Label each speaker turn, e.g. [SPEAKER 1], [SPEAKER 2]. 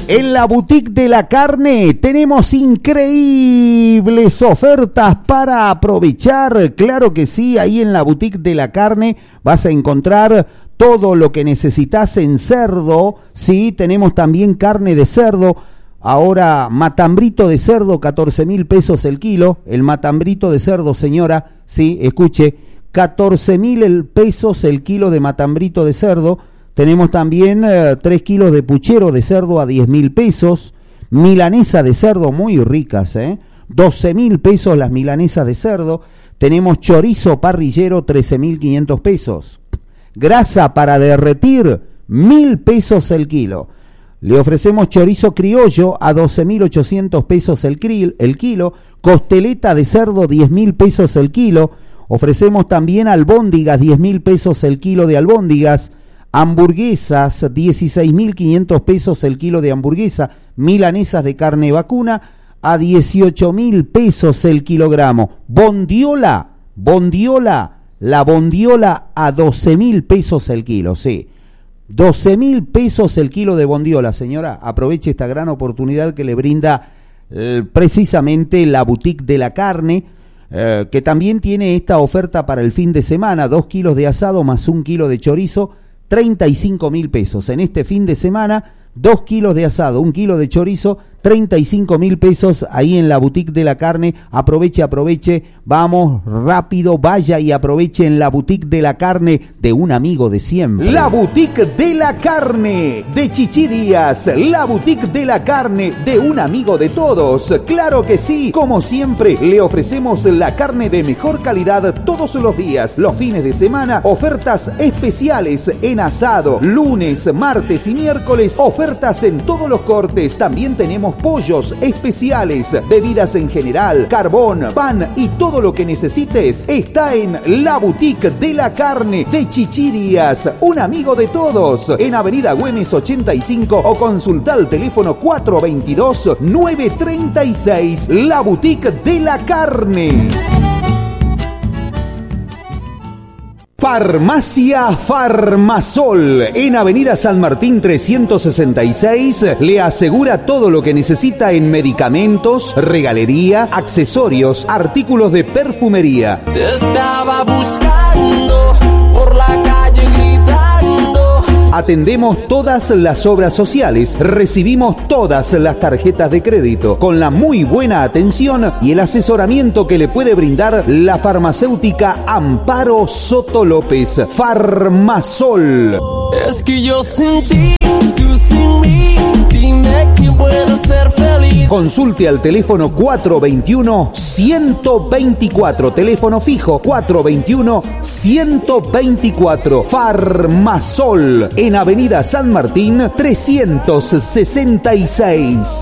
[SPEAKER 1] En la Boutique de la Carne tenemos increíbles ofertas para aprovechar. Claro que sí, ahí en la Boutique de la Carne vas a encontrar todo lo que necesitas en cerdo. Sí, tenemos también carne de cerdo. Ahora, matambrito de cerdo, 14.000 pesos el kilo. El matambrito de cerdo, señora, sí, escuche, 14.000 pesos el kilo de matambrito de cerdo. Tenemos también 3 kilos de puchero de cerdo a 10.000 pesos. Milanesa de cerdo muy ricas, 12.000 pesos las milanesas de cerdo. Tenemos chorizo parrillero, 13.500 pesos. Grasa para derretir, 1.000 pesos el kilo. Le ofrecemos chorizo criollo a 12.800 pesos el kilo. Costeleta de cerdo, 10.000 pesos el kilo. Ofrecemos también albóndigas, 10.000 pesos el kilo de albóndigas. Hamburguesas, 16.500 pesos el kilo de hamburguesa. Milanesas de carne vacuna a 18.000 pesos el kilogramo. Bondiola, la bondiola a 12.000 pesos el kilo, sí. 12.000 pesos el kilo de bondiola, señora. Aproveche esta gran oportunidad que le brinda precisamente la Boutique de la Carne, que también tiene esta oferta para el fin de semana. 2 kilos de asado más 1 kilo de chorizo, 35.000 pesos. En este fin de semana, 2 kilos de asado, 1 kilo de chorizo, 35.000 pesos ahí en la Boutique de la Carne. Aproveche, vamos rápido, vaya y aproveche en la Boutique de la Carne de un amigo de siempre. La Boutique de la Carne de Chichi Díaz, la Boutique de la Carne de un amigo de todos. Claro que sí, como siempre le ofrecemos la carne de mejor calidad todos los días, los fines de semana, ofertas especiales en asado, lunes, martes y miércoles, ofertas en todos los cortes. También tenemos pollos especiales, bebidas en general, carbón, pan y todo lo que necesites está en la Boutique de la Carne de Chichi Díaz, un amigo de todos, en Avenida Güemes 85 o consulta al teléfono 422-936, la Boutique de la Carne. Farmacia Farmasol, en Avenida San Martín 366, le asegura todo lo que necesita en medicamentos, regalería, accesorios, artículos de perfumería.
[SPEAKER 2] Te estaba buscando por la calle gritando.
[SPEAKER 1] Atendemos todas las obras sociales, recibimos todas las tarjetas de crédito, con la muy buena atención y el asesoramiento que le puede brindar la farmacéutica Amparo Soto López. Farmasol.
[SPEAKER 2] Es que yo sin ti, tú sin mí, dime quién puede ser feliz.
[SPEAKER 1] Consulte al teléfono 421-124, teléfono fijo 421-124. Farmasol, en Avenida San Martín 366.